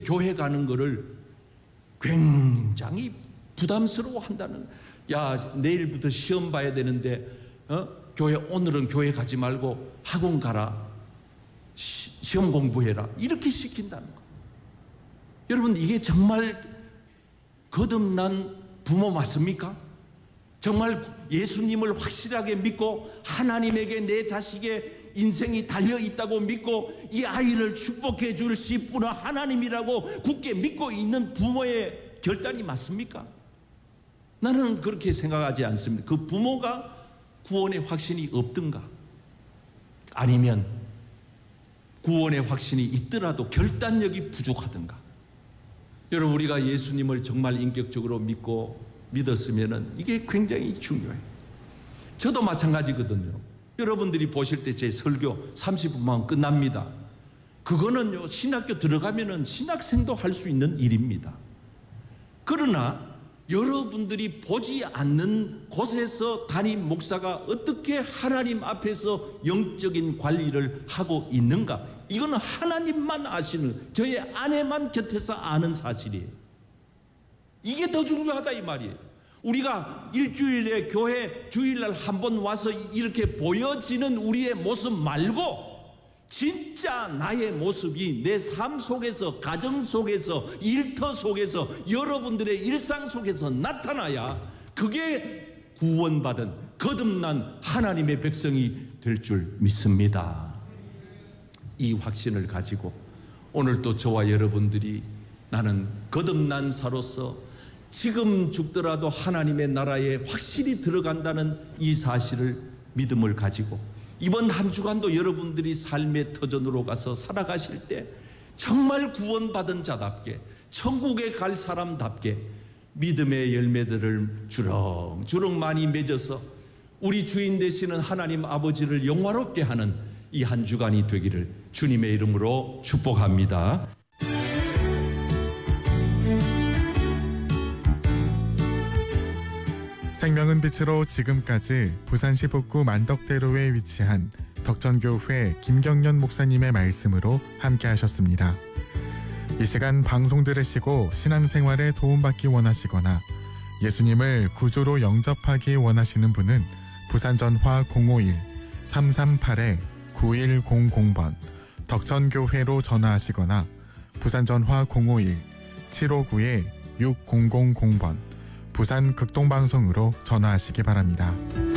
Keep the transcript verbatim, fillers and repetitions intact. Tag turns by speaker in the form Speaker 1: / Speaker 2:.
Speaker 1: 교회 가는 거를 굉장히 부담스러워 한다는. 야, 내일부터 시험 봐야 되는데 어? 교회 오늘은 교회 가지 말고 학원 가라, 시, 시험 공부해라, 이렇게 시킨다는 거. 여러분, 이게 정말 거듭난 부모 맞습니까? 정말 예수님을 확실하게 믿고 하나님에게 내 자식의 인생이 달려있다고 믿고 이 아이를 축복해 주실 분은 하나님이라고 굳게 믿고 있는 부모의 결단이 맞습니까? 나는 그렇게 생각하지 않습니다. 그 부모가 구원의 확신이 없든가 아니면 구원의 확신이 있더라도 결단력이 부족하든가. 여러분, 우리가 예수님을 정말 인격적으로 믿고 믿었으면 이게 굉장히 중요해요. 저도 마찬가지거든요. 여러분들이 보실 때 제 설교 삼십 분만 끝납니다. 그거는요, 신학교 들어가면은 신학생도 할 수 있는 일입니다. 그러나 여러분들이 보지 않는 곳에서 담임 목사가 어떻게 하나님 앞에서 영적인 관리를 하고 있는가, 이거는 하나님만 아시는, 저의 아내만 곁에서 아는 사실이에요. 이게 더 중요하다 이 말이에요. 우리가 일주일에 교회 주일날 한 번 와서 이렇게 보여지는 우리의 모습 말고 진짜 나의 모습이 내 삶 속에서, 가정 속에서, 일터 속에서, 여러분들의 일상 속에서 나타나야 그게 구원받은 거듭난 하나님의 백성이 될 줄 믿습니다. 이 확신을 가지고 오늘 또 저와 여러분들이 나는 거듭난 자로서 지금 죽더라도 하나님의 나라에 확실히 들어간다는 이 사실을, 믿음을 가지고 이번 한 주간도 여러분들이 삶의 터전으로 가서 살아가실 때 정말 구원받은 자답게, 천국에 갈 사람답게 믿음의 열매들을 주렁주렁 많이 맺어서 우리 주인 되시는 하나님 아버지를 영화롭게 하는 이 한 주간이 되기를 주님의 이름으로 축복합니다.
Speaker 2: 생명은 빛으로 지금까지 부산시 북구 만덕대로에 위치한 덕천교회 김경련 목사님의 말씀으로 함께 하셨습니다. 이 시간 방송 들으시고 신앙생활에 도움받기 원하시거나 예수님을 구주로 영접하기 원하시는 분은 부산전화 공오일 삼삼팔 구일공공 번 덕천교회로 전화하시거나 부산전화 공오일 칠오구 육공공공 번 부산 극동방송으로 전화하시기 바랍니다.